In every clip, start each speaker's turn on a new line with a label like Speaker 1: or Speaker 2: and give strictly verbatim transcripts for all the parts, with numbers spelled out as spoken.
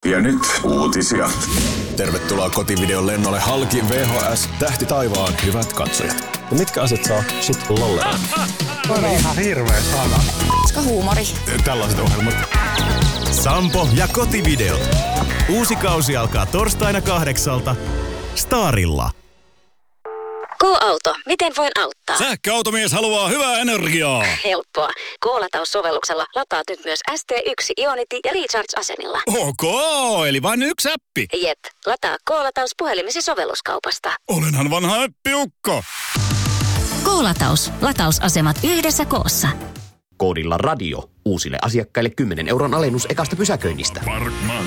Speaker 1: Ja nyt uutisia.
Speaker 2: Tervetuloa kotivideon lennolle halki V H S Tähti taivaan, hyvät katsojat. Ja mitkä asiat saa sit lollella?
Speaker 3: On ihan hirveä sana.
Speaker 4: Koska huumori.
Speaker 2: Tällaiset ohjelmat.
Speaker 5: Sampo ja kotivideot. Uusi kausi alkaa torstaina kahdeksalta Starilla.
Speaker 6: K-auto. Miten voin auttaa?
Speaker 7: Sähköautomies haluaa hyvää energiaa.
Speaker 6: Helppoa. K-lataussovelluksella lataat nyt myös S T yksi Ionity ja Recharge-asemilla.
Speaker 7: Ok, eli vain yksi appi.
Speaker 6: Jep. Lataa K-lataus puhelimesi sovelluskaupasta.
Speaker 7: Olenhan vanha appiukko.
Speaker 6: K-lataus. Latausasemat yhdessä koossa.
Speaker 8: Koodilla radio. Uusille asiakkaille kymmenen euron alennus ekasta pysäköinnistä.
Speaker 7: Parkman.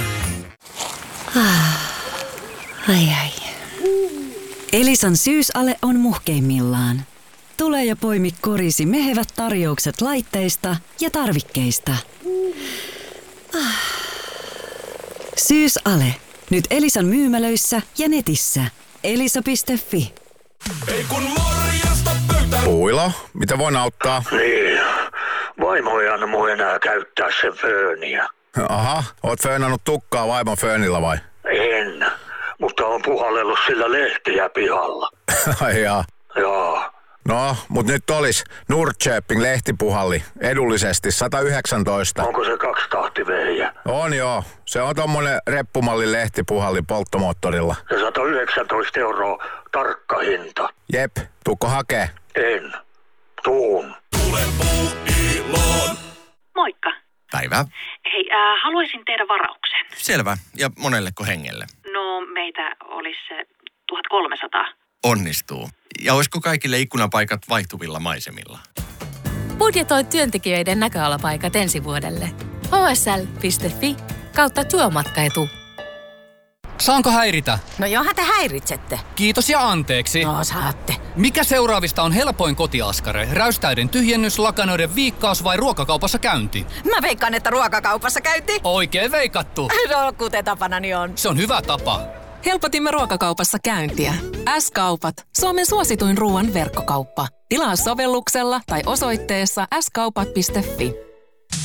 Speaker 9: Ai ai. Elisan syysale on muhkeimmillaan. Tule ja poimi korisi mehevät tarjoukset laitteista ja tarvikkeista. Syysale. Nyt Elisan myymälöissä ja netissä. elisa piste fi.
Speaker 7: Ei kun morjesta pöytään.
Speaker 10: Puilo, mitä voin auttaa?
Speaker 11: Niin, vaimo ei anna mun enää käyttää sen fööniä.
Speaker 10: Aha, oot föönannut tukkaa vaimon föönillä vai?
Speaker 11: En, mutta on puhallellut sillä lehtiä pihalla.
Speaker 10: Ai jaa.
Speaker 11: Jaa.
Speaker 10: No, mut nyt olis Nordköping lehtipuhalli edullisesti sata yhdeksäntoista.
Speaker 11: Onko se kaksitahtivehjä?
Speaker 10: On joo, se on tommonen reppumallin lehtipuhalli polttomoottorilla.
Speaker 11: Ja sata yhdeksäntoista euroa tarkka hinta.
Speaker 10: Jep, tuukko hakee?
Speaker 11: En. Tuun.
Speaker 7: Tule Puuiloon.
Speaker 12: Moikka.
Speaker 13: Päivää.
Speaker 12: Hei, äh, haluaisin tehdä varauksen.
Speaker 13: Selvä. Ja monelleko hengelle?
Speaker 12: No, meitä olisi se tuhatkolmesataa.
Speaker 13: Onnistuu. Ja olisiko kaikille ikkunapaikat vaihtuvilla maisemilla?
Speaker 6: Budjetoi työntekijöiden näköalapaikat ensi vuodelle. h s l piste f i kautta työmatkaetu.
Speaker 14: Saanko häiritä?
Speaker 4: No johan te häiritsette.
Speaker 14: Kiitos ja anteeksi.
Speaker 4: No saatte.
Speaker 14: Mikä seuraavista on helpoin kotiaskare? Räystäiden tyhjennys, lakanoiden viikkaus vai ruokakaupassa käynti?
Speaker 4: Mä veikkaan, että ruokakaupassa käynti.
Speaker 14: Oikein veikattu.
Speaker 4: No, kuten tapanani on.
Speaker 14: Se on hyvä tapa.
Speaker 15: Helpotimme ruokakaupassa käyntiä. S-kaupat. Suomen suosituin ruoan verkkokauppa. Tilaa sovelluksella tai osoitteessa s kaupat piste f i.